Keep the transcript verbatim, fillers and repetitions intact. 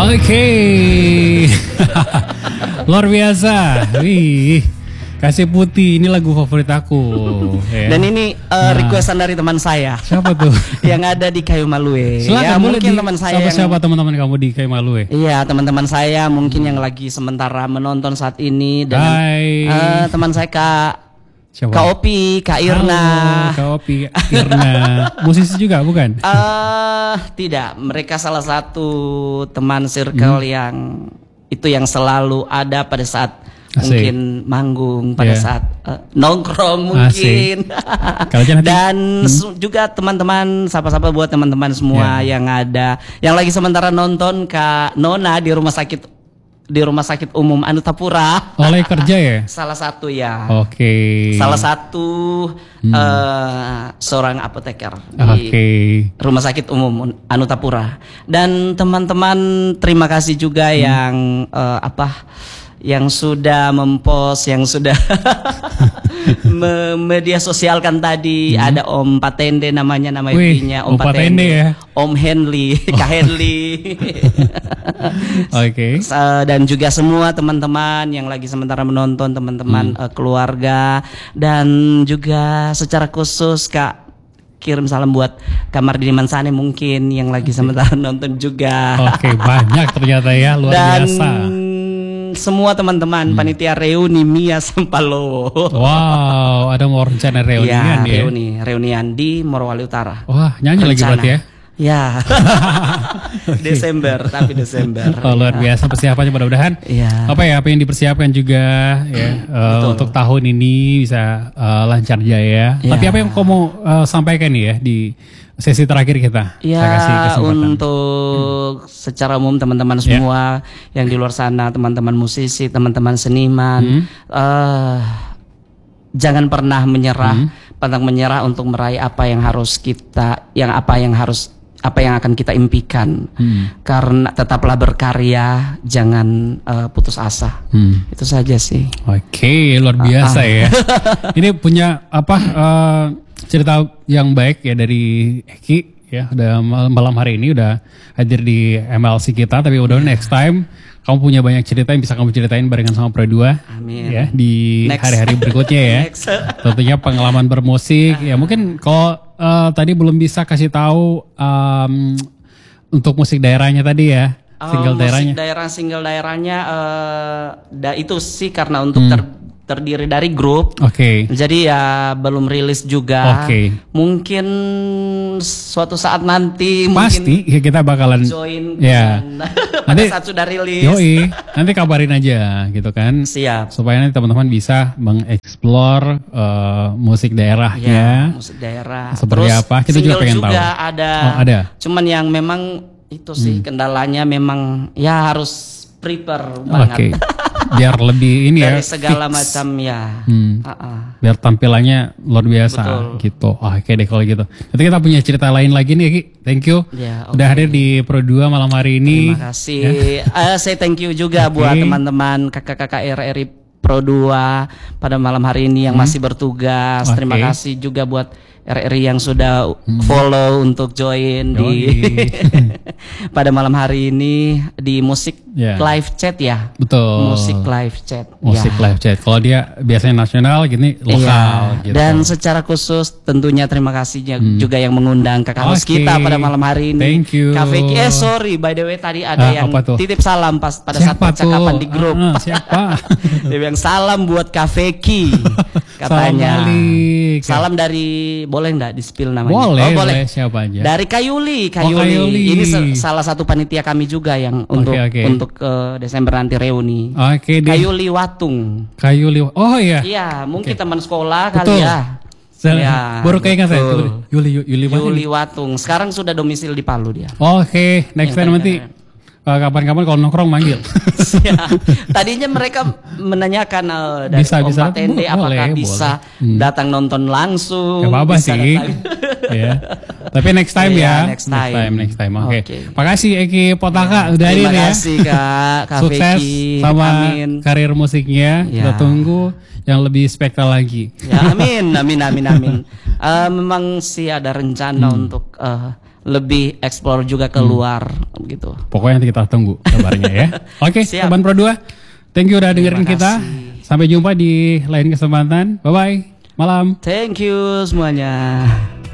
Oke, luar biasa. Wih, Kasih Putih ini lagu favorit aku. Ya. Dan ini uh, requestan dari teman saya. Siapa tuh? Yang ada di Kayu Malue. Silakan, ya mungkin di, teman saya. Siapa yang, siapa teman-teman kamu di Kayu Malue? Iya teman-teman saya mungkin yang lagi sementara menonton saat ini. Dan Hai. Uh, teman saya Kak. Siapa? Kak Opi, Kak Irna. Halo, Kak Opi, Kak Irna. Musisi juga bukan? Eh uh, tidak, mereka salah satu teman circle hmm. yang itu yang selalu ada pada saat Asik. mungkin manggung, pada yeah. saat uh, nongkrong mungkin. Dan hmm. juga teman-teman, sapa-sapa buat teman-teman semua yeah. yang ada, yang lagi sementara nonton Kak Nona di rumah sakit. Di rumah sakit umum Anutapura. Oleh kerja ya? Salah satu ya. Oke. Okay. Salah satu hmm. uh, seorang apoteker di okay. rumah sakit umum Anutapura. Dan teman-teman terima kasih juga hmm. yang uh, apa? Yang sudah mempost, yang sudah media sosialkan tadi. hmm. Ada Om Patende namanya, nama ibunya Om, Om Patende, Patende ya? Om Henley, Kak Henley. Oke. Okay. Dan juga semua teman-teman yang lagi sementara menonton, teman-teman hmm. uh, keluarga, dan juga secara khusus Kak kirim salam buat Kamar Dini Mansane mungkin yang lagi okay. sementara nonton juga. Oke, okay, banyak ternyata ya, luar dan biasa. Semua teman-teman hmm. panitia reuni Mia Sampalowo. Wow, ada mau rencana reunian ya, ya? reuni, reunian di Morowali Utara. Wah, nyanyi rencana. Lagi berarti ya? Ya. Desember, tapi Desember. Oh, luar biasa persiapannya, mudah-mudahan. Ya. Apa ya, apa yang dipersiapkan juga ya uh, untuk tahun ini bisa uh, lancar jaya. Ya. Tapi apa yang kamu uh, sampaikan nih ya di sesi terakhir kita? Ya, untuk hmm. secara umum teman-teman semua ya. yang di luar sana, teman-teman musisi, teman-teman seniman, hmm. uh, jangan pernah menyerah, hmm. pantang menyerah untuk meraih apa yang harus kita, yang apa yang harus, apa yang akan kita impikan. Hmm. Karena tetaplah berkarya, jangan uh, putus asa. Hmm. Itu saja sih. Oke, luar biasa uh, uh. ya. Ini punya apa? Uh, cerita yang baik ya dari Eki ya, udah malam hari ini udah hadir di M L C kita, tapi udah next time kamu punya banyak cerita yang bisa kamu ceritain barengan sama Pro dua. Amin. Ya di next. hari-hari berikutnya ya. Tentunya pengalaman bermusik ya, mungkin kalau uh, tadi belum bisa kasih tahu um, untuk musik daerahnya tadi ya, single um, daerahnya. Musik daerah single daerahnya uh, da, itu sih karena untuk hmm. ter terdiri dari grup, Oke. Okay. Jadi ya belum rilis juga. Oke. Okay. Mungkin suatu saat nanti pasti mungkin kita bakalan join. Ya. Pada nanti, saat sudah rilis. Yoi. Nanti kabarin aja gitu kan. Siap. Supaya nanti teman-teman bisa mengeksplor uh, musik daerahnya. Ya, musik daerah. Seperti Terus, apa? Kita juga pengen juga tahu. Ada. Oh, ada. Cuman yang memang itu sih hmm. kendalanya memang ya harus prepare banget. Oke. Okay. Biar lebih ini dari ya segala fix. macam ya hmm. uh-uh. biar tampilannya luar biasa. Betul. Gitu. Oh, oke deh kalau gitu. Nanti kita punya cerita lain lagi nih Ki. Thank you ya, okay. udah hadir di Pro dua malam hari ini. Terima kasih ya. uh, Saya thank you juga okay. buat teman-teman kakak-kakak R R I Pro dua pada malam hari ini yang hmm. masih bertugas. Okay. Terima kasih juga buat R R I yang sudah follow hmm. untuk join Yoi. di pada malam hari ini di musik yeah. live chat ya. Betul. Musik live chat. Musik ya. live chat. Kalau dia biasanya nasional, gini lokal. Yeah. Gitu. Dan secara khusus tentunya terima kasih hmm. juga yang mengundang kakak host okay. kita pada malam hari ini. Thank you. Cafe eh sorry by the way tadi ada uh, yang titip salam pas pada siapa saat percakapan tuh? di grup. Uh, siapa? Dia bilang salam buat Cafe Ki katanya. Salam, salam dari boleh enggak di-spill namanya? Boleh, oh, boleh. Siapa aja? Dari Kayuli, Kayuli. Oh, Kayuli. Ini salah satu panitia kami juga yang untuk okay, okay. untuk uh, Desember nanti reuni. Oke, okay, Kayuli Watung. Kayuli. Oh iya. Iya, mungkin okay. teman sekolah Betul. kali ya. Ya, baru keingat saya. Yuli Yuli Yuli Watung. Sekarang sudah domisil di Palu dia. Oke, okay. next time nanti uh, kapan-kapan kalau nongkrong manggil. Ya. Tadinya mereka menanyakan uh, dari bisa, Om bisa, Patende apakah boleh, bisa boleh. Hmm. datang nonton langsung. Gak apa-apa sih. Ya. Tapi next time yeah, ya. Next time. Next time, next time. Oke. Okay. Okay. Makasih Eki Potaka udah hadir ya. Terima kasih Kak. Kak Sukses Feki. sama amin. karir musiknya. Ya. Kita tunggu yang lebih spektal lagi. Ya, amin, amin, amin, amin. uh, memang sih ada rencana hmm. untuk uh, lebih explore juga keluar hmm. gitu. Pokoknya nanti kita tunggu kabarnya ya. Oke, okay, Sobat Pro dua. Thank you udah dengerin kita. Sampai jumpa di lain kesempatan. Bye bye. Malam. Thank you semuanya.